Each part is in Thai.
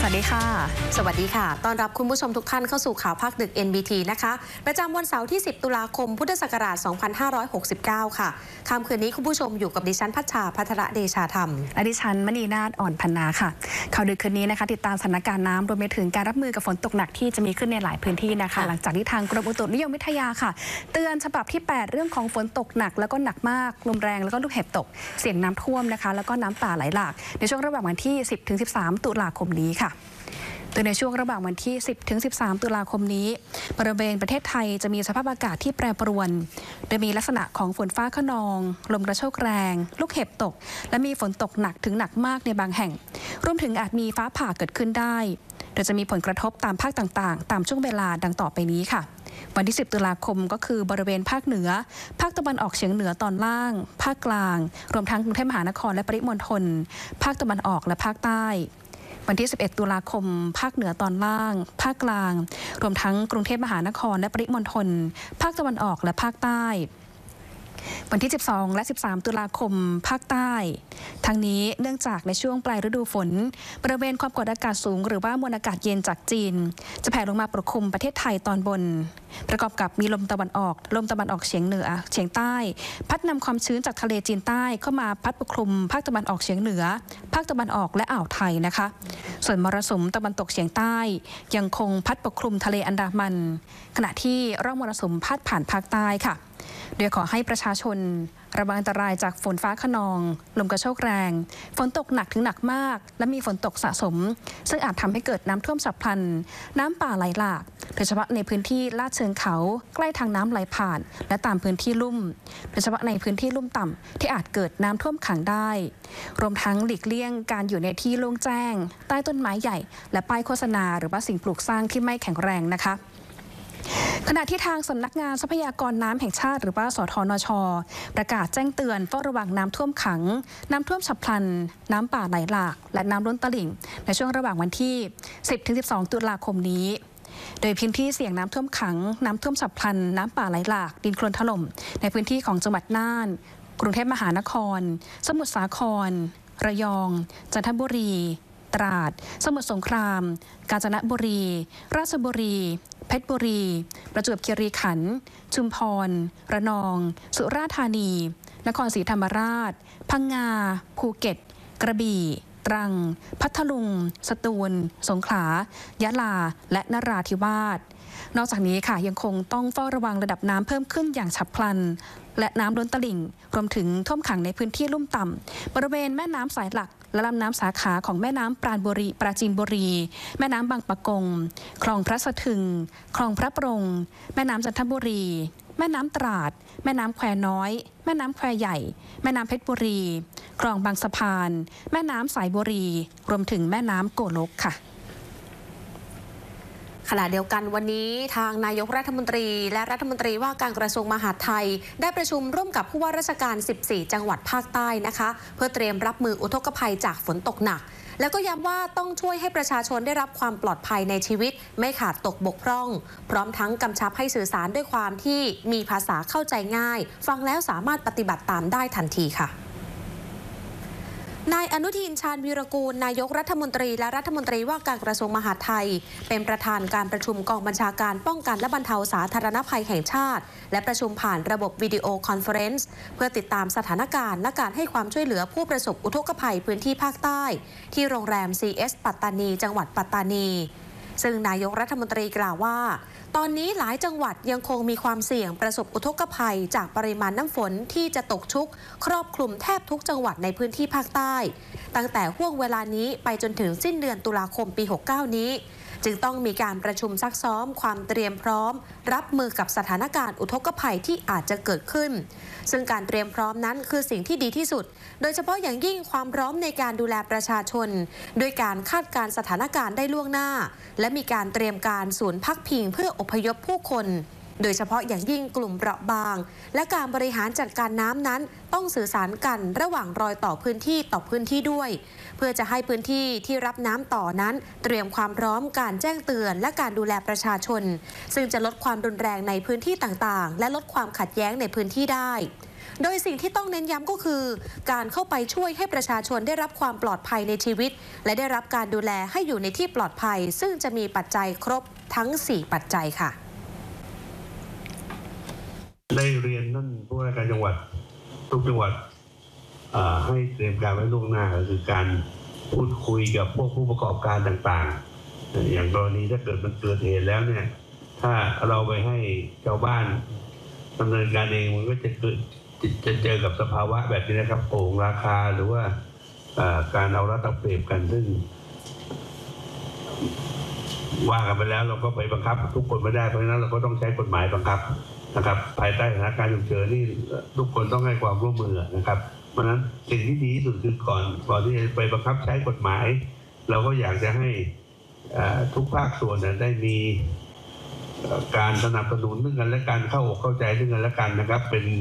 วัสดีค่ะสวัสดีค่ะต้อนรับคุณผู้ชมทุกท่านเข้าสู่ข่าวภาคดึก NBT นะคะประจำวันเสาร์ที่10ตุลาคมพุทธศักราช2569ค่ะค่ำคืนนี้คุณผู้ชมอยู่กับดิฉันพัชชาภัทรเดชาธรรมและดิฉันมณีนาฏอ่อนพันนาค่ะข่าวดึกคืนนี้นะคะติดตามสถานการณ์น้ำรวมไปถึงการรับมือกับฝนตกหนักที่จะมีขึ้นในหลายพื้นที่นะคะหลังจากที่ทางกรมอุตุนิยมวิทยาค่ะเตือนฉบับที่8เรื่องของฝนตกหนักแล้วก็หนักมากลมแรงแล้วก็ลูกเห็บตกเสี่ยงน้ำท่วมนะคะแล้วก็น้ำป่าไหลหลากในช่วงระหว่างวันที่10-13ตุลาคมนี้ค่ะโดยในช่วงระหว่างวันที่10-13ตุลาคมนี้บริเวณประเทศไทยจะมีสภาพอากาศที่แปรปรวนโดยมีลักษณะของฝนฟ้าคะนองลมกระโชกแรงลูกเห็บตกและมีฝนตกหนักถึงหนักมากในบางแห่งรวมถึงอาจมีฟ้าผ่าเกิดขึ้นได้โดยจะมีผลกระทบตามภาคต่างๆตามช่วงเวลาดังต่อไปนี้ค่ะวันที่10ตุลาคมก็คือบริเวณภาคเหนือภาคตะวันออกเฉียงเหนือตอนล่างภาคกลางรวมทั้งกรุงเทพมหานครและปริมณฑลภาคตะวันออกและภาคใต้วันที่11ตุลาคมภาคเหนือตอนล่างภาคกลางรวมทั้งกรุงเทพมหานครและปริมณฑลภาคตะวันออกและภาคใต้วันที่12และ13ตุลาคมภาคใต้ทั้งนี้เนื่องจากในช่วงปลายฤดูฝนบริเวณความกดอากาศสูงหรือว่ามวลอากาศเย็นจากจีนจะแผ่ลงมาปกคลุมประเทศไทยตอนบนประกอบกับมีลมตะวันออกเฉียงเหนือเฉียงใต้พัดนำความชื้นจากทะเลจีนใต้เข้ามาพัดปกคลุมภาคตะวันออกเฉียงเหนือภาคตะวันออกและอ่าวไทยนะคะส่วนมรสุมตะวันตกเฉียงใต้ยังคงพัดปกคลุมทะเลอันดามันขณะที่ร่องมรสุมพัดผ่านภาคใต้ค่ะโดยขอให้ประชาชนระวังอันตรายจากฝนฟ้าคะนองลมกระโชกแรงฝนตกหนักถึงหนักมากและมีฝนตกสะสมซึ่งอาจทำให้เกิดน้ำท่วมฉับพลันน้ำป่าไหลหลากโดยเฉพาะในพื้นที่ลาดเชิงเขาใกล้ทางน้ำไหลผ่านและตามพื้นที่ลุ่มโดยเฉพาะในพื้นที่ลุ่มต่ำที่อาจเกิดน้ำท่วมขังได้รวมทั้งหลีกเลี่ยงการอยู่ในที่โล่งแจ้งใต้ต้นไม้ใหญ่และป้ายโฆษณาหรือว่าสิ่งปลูกสร้างที่ไม่แข็งแรงนะคะขณะที่ทางสำนักงานทรัพยากรน้ำแห่งชาติหรือว่าสทนช.ประกาศแจ้งเตือนเฝ้าระวังน้ำท่วมขังน้ำท่วมฉับพลันน้ำป่าไหลหลากและน้ำล้นตลิ่งในช่วงระหว่างวันที่10-12ตุลาคมนี้โดยพื้นที่เสี่ยงน้ำท่วมขังน้ำท่วมฉับพลันน้ำป่าไหลหลากดินโคลนถล่มในพื้นที่ของจังหวัดน่านกรุงเทพมหานครสมุทรสาครระยองจันทบุรีตราดสมุทรสงครามกาญจนบุรีราชบุรีเพชรบุรีประจวบคีรีขันธ์ชุมพรระนองสุราษฎร์ธานีนครศรีธรรมราชพังงาภูเก็ตกระบี่ตรังพัทลุงสตูลสงขลายะลาและนราธิวาสนอกจากนี้ค่ะยังคงต้องเฝ้าระวังระดับน้ำเพิ่มขึ้นอย่างฉับพลันและน้ำล้นตลิ่งรวมถึงท่วมขังในพื้นที่ลุ่มต่ำบริเวณแม่น้ำสายหลักและลำน้ำสาขาของแม่น้ำปราจีนบุรีแม่น้ำบางปะกงคลองพระสะทึงคลองพระปรงแม่น้ำจันทบุรีแม่น้ำตราดแม่น้ำแควน้อยแม่น้ำแควใหญ่แม่น้ำเพชรบุรีคลองบางสะพานแม่น้ำสายบุรีรวมถึงแม่น้ำโกลกค่ะขณะเดียวกันวันนี้ทางนายกรัฐมนตรีและรัฐมนตรีว่าการกระทรวงมหาดไทยได้ประชุมร่วมกับผู้ว่าราชการ14จังหวัดภาคใต้นะคะเพื่อเตรียมรับมืออุทกภัยจากฝนตกหนักแล้วก็ย้ำว่าต้องช่วยให้ประชาชนได้รับความปลอดภัยในชีวิตไม่ขาดตกบกพร่องพร้อมทั้งกำชับให้สื่อสารด้วยความที่มีภาษาเข้าใจง่ายฟังแล้วสามารถปฏิบัติตามได้ทันทีค่ะนายอนุทินชาญวีรกูลนายกรัฐมนตรีและรัฐมนตรีว่าการกระทรวงมหาดไทยเป็นประธานการประชุมกองบัญชาการป้องกันและบรรเทาสาธารณภัยแห่งชาติและประชุมผ่านระบบวิดีโอคอนเฟอเรนซ์เพื่อติดตามสถานการณ์และการให้ความช่วยเหลือผู้ประสบอุทกภัยพื้นที่ภาคใต้ที่โรงแรม CS ปัตตานีจังหวัดปัตตานีซึ่งนายกรัฐมนตรีกล่าวว่าตอนนี้หลายจังหวัดยังคงมีความเสี่ยงประสบอุทกภัยจากปริมาณน้ำฝนที่จะตกชุกครอบคลุมแทบทุกจังหวัดในพื้นที่ภาคใต้ตั้งแต่ห่วงเวลานี้ไปจนถึงสิ้นเดือนตุลาคมปี 69 นี้จึงต้องมีการประชุมซักซ้อมความเตรียมพร้อมรับมือกับสถานการณ์อุทกภัยที่อาจจะเกิดขึ้นซึ่งการเตรียมพร้อมนั้นคือสิ่งที่ดีที่สุดโดยเฉพาะอย่างยิ่งความพร้อมในการดูแลประชาชนด้วยการคาดการณ์สถานการณ์ได้ล่วงหน้าและมีการเตรียมการศูนย์พักพิงเพื่ออพยพผู้คนโดยเฉพาะอย่างยิ่งกลุ่มเปราะบางและการบริหารจัดการน้ำนั้นต้องสื่อสารกันระหว่างรอยต่อพื้นที่ต่อพื้นที่ด้วยเพื่อจะให้พื้นที่ที่รับน้ำต่อนั้นเตรียมความพร้อมการแจ้งเตือนและการดูแลประชาชนซึ่งจะลดความรุนแรงในพื้นที่ต่างๆและลดความขัดแย้งในพื้นที่ได้โดยสิ่งที่ต้องเน้นย้ำก็คือการเข้าไปช่วยให้ประชาชนได้รับความปลอดภัยในชีวิตและได้รับการดูแลให้อยู่ในที่ปลอดภัยซึ่งจะมีปัจจัยครบทั้ง4ปัจจัยค่ะได้เรียนท่านผู้ว่าการจังหวัดทุกจังหวัดให้เตรียมการไว้ล่วงหน้าก็คือการพูดคุยกับพวกผู้ประกอบการต่างๆอย่างกรณีถ้าเกิดมันเกิดเหตุแล้วเนี่ยถ้าเราไปให้ชาวบ้านดำเนินการเองมันก็จะเจอกับสภาวะแบบนี้นะครับโกงราคาหรือว่าการเอารัดเอาเปรียบกันซึ่งว่ากันไปแล้วเราก็ไปบังคับทุกคนไม่ได้เพราะฉะนั้นเราก็ต้องใช้กฎหมายบังคับนะครับภายใต้สถานการณ์ฉุกเฉินนี่ทุกคนต้องให้ความร่วมมือนะครับเพราะฉะนั้นสิ่งที่ดีที่สุดคือก่อนที่จะไปบังคับใช้กฎหมายเราก็อยากจะให้ทุกภาคส่วนได้มีการสนับสนุนซึ่งกันและกันเข้าอกเข้าใจซึ่งกันและกันนะครับ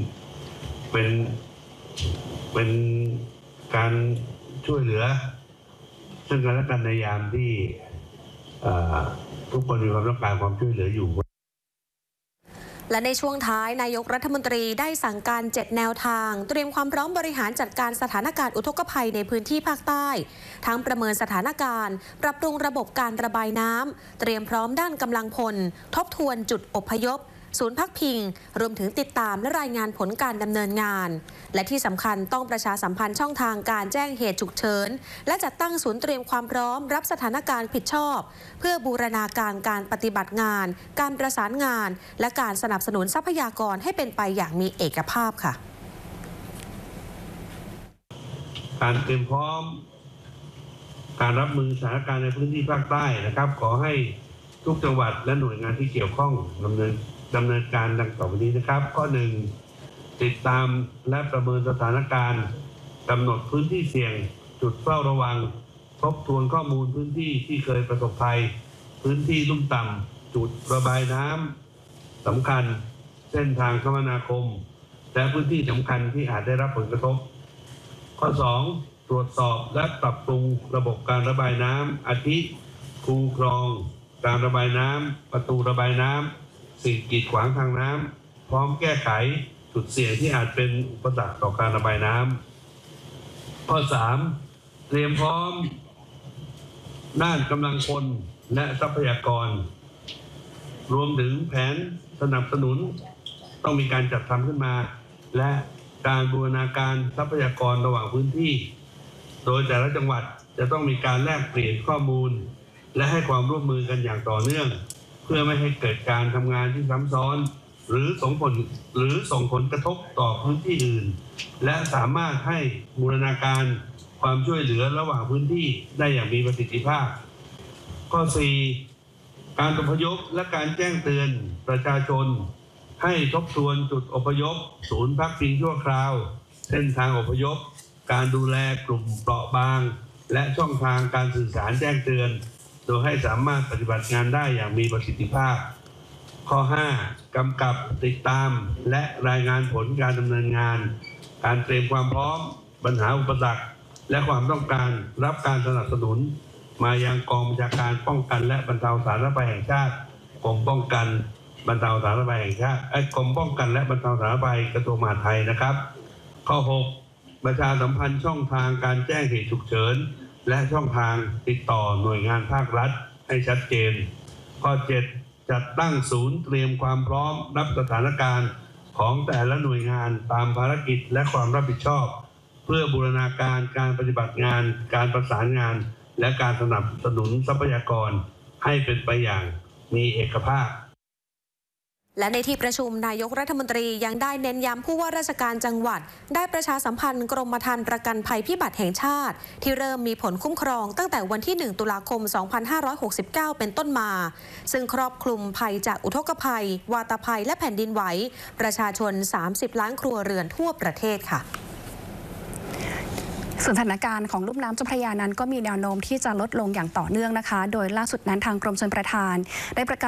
เป็นการช่วยเหลือซึ่งกันและกันในยามที่ทุกคนมีความต้องการความช่วยเหลืออยู่และในช่วงท้ายนายกรัฐมนตรีได้สั่งการ7แนวทางเตรียมความพร้อมบริหารจัดการสถานการณ์อุทกภัยในพื้นที่ภาคใต้ทั้งประเมินสถานการณ์ปรับปรุงระบบการระบายน้ำเตรียมพร้อมด้านกำลังพลทบทวนจุดอพยพศูนย์พักพิงรวมถึงติดตามและรายงานผลการดำเนินงานและที่สำคัญต้องประชาสัมพันธ์ช่องทางการแจ้งเหตุฉุกเฉินและจัดตั้งศูนย์เตรียมความพร้อมรับสถานการณ์ผิดชอบเพื่อบูรณาการการปฏิบัติงานการประสานงานและการสนับสนุนทรัพยากรให้เป็นไปอย่างมีเอกภาพค่ะการเตรียมพร้อมการรับมือสถานการณ์ในพื้นที่ภาคใต้นะครับขอให้ทุกจังหวัดและหน่วยงานที่เกี่ยวข้องดำเนินการดังต่อไปนี้นะครับข้อ1ติดตามและประเมินสถานการณ์กำหนดพื้นที่เสี่ยงจุดเฝ้าระวังทบทวนข้อมูลพื้นที่ที่เคยประสบภัยพื้นที่ลุ่มต่ำจุดระบายน้ำสำคัญเส้นทางคมนาคมและพื้นที่สำคัญที่อาจได้รับผลกระทบข้อ2ตรวจสอบและปรับปรุงระบบการระบายน้ำอาทิคูคลองการระบายน้ำประตูระบายน้ำสิ่งกีดขวางทางน้ำพร้อมแก้ไขจุดเสี่ยงที่อาจเป็นอุปสรรคต่อการระบายน้ำข้อ3เตรียมพร้อมด้านกำลังคนและทรัพยากรรวมถึงแผนสนับสนุนต้องมีการจัดทำขึ้นมาและการบูรณาการทรัพยากรระหว่างพื้นที่โดยแต่ละจังหวัดจะต้องมีการแลกเปลี่ยนข้อมูลและให้ความร่วมมือกันอย่างต่อเนื่องเพื่อไม่ให้เกิดการทำงานที่ซ้ำซ้อนหรือส่งผลกระทบต่อพื้นที่อื่นและสามารถให้บูรณาการความช่วยเหลือระหว่างพื้นที่ได้อย่างมีประสิทธิภาพข้อ4การอพยพและการแจ้งเตือนประชาชนให้ทบทวนจุดอพยพศูนย์พักพิงชั่วคราวเส้นทางอพยพการดูแลกลุ่มเปราะบางและช่องทางการสื่อสารแจ้งเตือนโดยให้สามารถปฏิบัติงานได้อย่างมีประสิทธิภาพข้อ5กำกับติดตามและรายงานผลการดำเนินงานการเตรียมความพร้อมปัญหาอุปสรรคและความต้องการรับการสนับสนุนมายังกองบัญชาการป้องกันและบรรเทาสาธารณภัยแห่งชาติกรมป้องกันบรรเทาสาธารณภัยแห่งชาติกรมป้องกันและบรรเทาสาธารณภัยกระทรวงมหาดไทยนะครับข้อ6ประชาสัมพันธ์ช่องทางการแจ้งเหตุฉุกเฉินและช่องทางติดต่อหน่วยงานภาครัฐให้ชัดเจนข้อ7จัดตั้งศูนย์เตรียมความพร้อมรับสถานการณ์ของแต่ละหน่วยงานตามภารกิจและความรับผิดชอบเพื่อบูรณาการการปฏิบัติงานการประสานงานและการสนับสนุนทรัพยากรให้เป็นไปอย่างมีเอกภาพและในที่ประชุมนายกรัฐมนตรียังได้เน้นย้ำผู้ว่าราชการจังหวัดได้ประชาสัมพันธ์กรมธรรม์ประกันภัยพิบัติแห่งชาติที่เริ่มมีผลคุ้มครองตั้งแต่วันที่1ตุลาคม2569เป็นต้นมาซึ่งครอบคลุมภัยจากอุทกภัยวาตภัยและแผ่นดินไหวประชาชน30ล้านครัวเรือนทั่วประเทศค่ะสถานการณ์ของลุ่มน้ำเจ้าพระยานั้นก็มีแนวโน้มที่จะลดลงอย่างต่อเนื่องนะคะโดยล่าสุดนั้นทางกรมชลประทานได้ประกาศ